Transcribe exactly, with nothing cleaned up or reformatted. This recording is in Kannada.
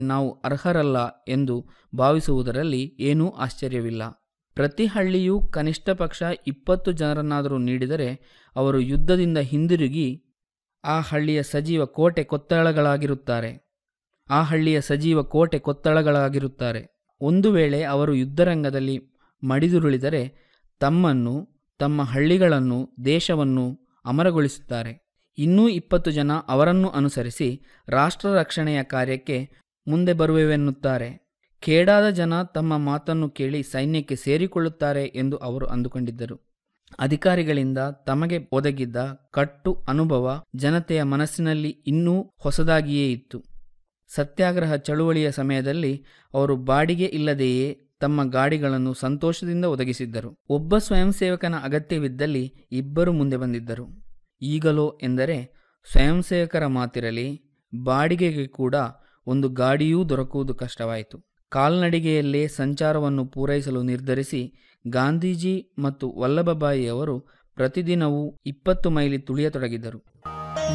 ನಾವು ಅರ್ಹರಲ್ಲ ಎಂದು ಭಾವಿಸುವುದರಲ್ಲಿ ಏನೂ ಆಶ್ಚರ್ಯವಿಲ್ಲ. ಪ್ರತಿ ಹಳ್ಳಿಯೂ ಕನಿಷ್ಠ ಪಕ್ಷ ಇಪ್ಪತ್ತು ಜನರನ್ನಾದರೂ ನೀಡಿದರೆ ಅವರು ಯುದ್ಧದಿಂದ ಹಿಂದಿರುಗಿ ಆ ಹಳ್ಳಿಯ ಸಜೀವ ಕೋಟೆ ಕೊತ್ತಳಗಳಾಗಿರುತ್ತಾರೆ ಆ ಹಳ್ಳಿಯ ಸಜೀವ ಕೋಟೆ ಕೊತ್ತಳಗಳಾಗಿರುತ್ತಾರೆ. ಒಂದು ವೇಳೆ ಅವರು ಯುದ್ಧರಂಗದಲ್ಲಿ ಮಡಿದುರುಳಿದರೆ ತಮ್ಮನ್ನು, ತಮ್ಮ ಹಳ್ಳಿಗಳನ್ನು, ದೇಶವನ್ನು ಅಮರಗೊಳಿಸುತ್ತಾರೆ. ಇನ್ನೂ ಇಪ್ಪತ್ತು ಜನ ಅವರನ್ನು ಅನುಸರಿಸಿ ರಾಷ್ಟ್ರ ರಕ್ಷಣೆಯ ಕಾರ್ಯಕ್ಕೆ ಮುಂದೆ ಬರುವೆವೆನ್ನುತ್ತಾರೆ. ಕೇಡಾದ ಜನ ತಮ್ಮ ಮಾತನ್ನು ಕೇಳಿ ಸೈನ್ಯಕ್ಕೆ ಸೇರಿಕೊಳ್ಳುತ್ತಾರೆ ಎಂದು ಅವರು ಅಂದುಕೊಂಡಿದ್ದರು. ಅಧಿಕಾರಿಗಳಿಂದ ತಮಗೆ ಒದಗಿದ್ದ ಕಟ್ಟು ಅನುಭವ ಜನತೆಯ ಮನಸ್ಸಿನಲ್ಲಿ ಇನ್ನೂ ಹೊಸದಾಗಿಯೇ ಇತ್ತು. ಸತ್ಯಾಗ್ರಹ ಚಳುವಳಿಯ ಸಮಯದಲ್ಲಿ ಅವರು ಬಾಡಿಗೆ ಇಲ್ಲದೆಯೇ ತಮ್ಮ ಗಾಡಿಗಳನ್ನು ಸಂತೋಷದಿಂದ ಒದಗಿಸಿದ್ದರು. ಒಬ್ಬ ಸ್ವಯಂ ಸೇವಕನ ಅಗತ್ಯವಿದ್ದಲ್ಲಿ ಇಬ್ಬರು ಮುಂದೆ ಬಂದಿದ್ದರು. ಈಗಲೋ ಎಂದರೆ ಸ್ವಯಂ ಸೇವಕರ ಮಾತಿರಲಿ, ಬಾಡಿಗೆಗೆ ಕೂಡ ಒಂದು ಗಾಡಿಯೂ ದೊರಕುವುದು ಕಷ್ಟವಾಯಿತು. ಕಾಲ್ನಡಿಗೆಯಲ್ಲೇ ಸಂಚಾರವನ್ನು ಪೂರೈಸಲು ನಿರ್ಧರಿಸಿ ಗಾಂಧೀಜಿ ಮತ್ತು ವಲ್ಲಭಭಾಯಿಯವರು ಪ್ರತಿದಿನವೂ ಇಪ್ಪತ್ತು ಮೈಲಿ ತುಳಿಯತೊಡಗಿದರು.